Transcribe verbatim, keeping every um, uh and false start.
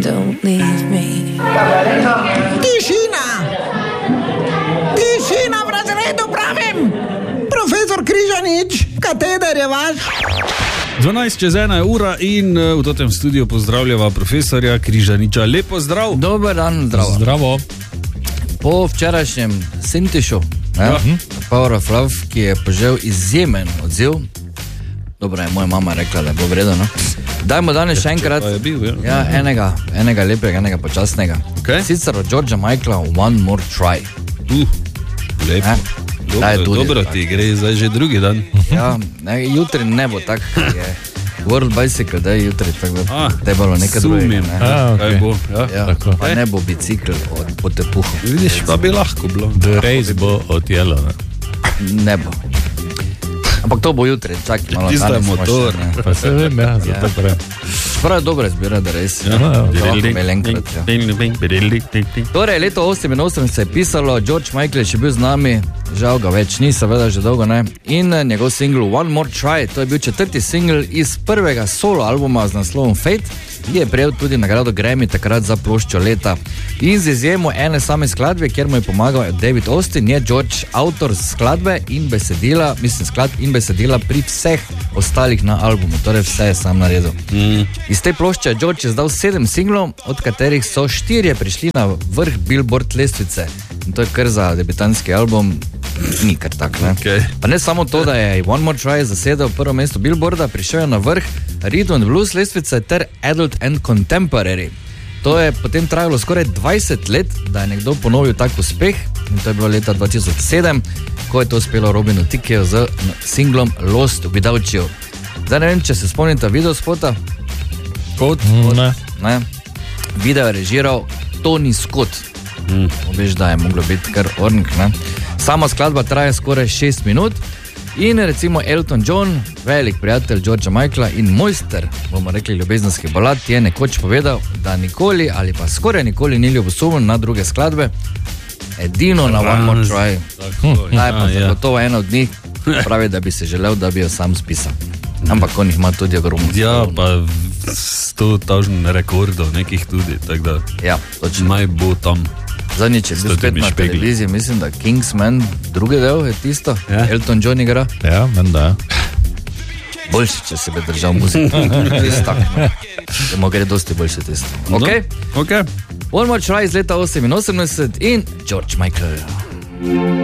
Don't leave me. Tišina! Tišina v razredu, pravim! Profesor Križanič, kateder je vaš? dvanajst čez ena je ura in v tem studiu pozdravljava profesorja Križaniča. Lepo zdrav. Dober dan, zdravo. Zdravo. Po včerajšnjem Sintišu, ja, Power of Love, ki je požel izjemen odziv, dobro je moja mama rekla, da je bilo vredno, no? Dajmo danes še enkrat je bil, ja. Ja, enega, enega lepega, enega počasnega. Okay. Sicer od Georgea Michaela One More Try. Uh, lepo. Ja. Daj, Dobro, tudi, dobro ti gre, zdaj že drugi dan. Ja, ne, jutri ne bo tak, je World Bicycle Day jutri, tako da te bilo nekaj drugega. Sumim, Ne? A, kaj okay. bo. Ja. Ja, Tako. pa ne bo bicikl od, po tepuhu. Vidiš, pa bi lahko bilo. The race bo odjelo. Ne? Ne bo. Ampak to bo jutri, čakaj malo. Tisto je danes smo motor. še, ne. Pa se vem, ja, zato Ja. prej. Prav je dobro izbira, da res. Ja. No, ja. Lahko imeli enkrat, ja. Torej, leto oseminosemdeset se je pisalo, George Michael je še bil z nami, žal ga več ni, seveda že dolgo ne. In njegov singl One More Try, to je bil četrti singl iz prvega solo albuma z naslovom Fate, ki je prejel tudi nagrado Grammy takrat za ploščo leta. In z izjemo ene same skladbe, kjer mu je pomagal David Austin, je George avtor skladbe in besedila, mislim skladb in besedila pri vseh ostalih na albumu, torej vse je sam naredil. Mm. Iz te plošče je George izdal sedem singlov, od katerih so štirje prišli na vrh Billboard lestvice. In to je kar za debitanski album, ni kar tak, ne? Okay. Pa ne samo to, da je One More Try zasedel prvo mesto Billboarda, prišel je na vrh Rhythm and Blues lestvice ter Adult and Contemporary. To je potem trajalo skoraj dvajset let, da je nekdo ponovil tak uspeh, in to je bilo leta dva tisoč sedem, ko je to uspelo Robinu Tickeyju z singlom Lost Without You. Zdaj ne vem, če se spomnite videospota. Kot? Mm, ne. Ne? Video je režiral Tony Scott. Mm. Veš, da je moglo biti kar ornik, ne? Sama skladba traja skoraj šest minut in recimo Elton John, velik prijatelj Georgea Michaela in mojster, bomo rekli, ljubezenskih balad, je nekoč povedal, da nikoli ali pa skoraj nikoli ni ljubosumen na druge skladbe, edino na One More Try. Ta je pa zagotovo ena od njih, pravi, da bi se želel, da bi jo sam spisal. Ampak on jih ima tudi ogromno. Ja, pa sto tažn rekordov nekih tudi, tako da Ja, točno. naj bo tam. Zadnjič je bil spet na špegli. televiziji, mislim, da Kingsman, drugi del je tisto, Ja. Elton John igra. Ja, menda. Boljši, če se bi držal muziko. Tisto tak, no. Temo gre dosti boljše tisto. Ok? No, ok. One More Try iz leta oseminosemdeset in George Michael.